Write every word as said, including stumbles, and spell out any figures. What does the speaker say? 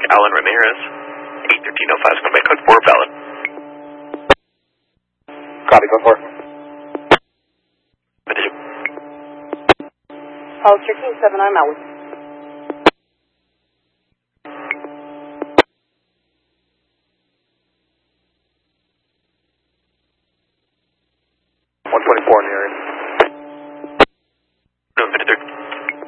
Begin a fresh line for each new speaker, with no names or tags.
Alan Ramirez, eight thirteen oh five is going to make code four valid.
Copy, code four.
Petition.
Hollister King seven, I'm out with you.
one twenty-four in the area.